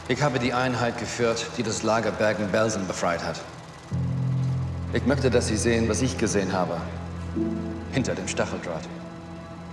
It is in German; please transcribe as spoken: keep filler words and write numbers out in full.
Ich habe die Einheit geführt, die das Lager Bergen-Belsen befreit hat. Ich möchte, dass Sie sehen, was ich gesehen habe. Hinter dem Stacheldraht.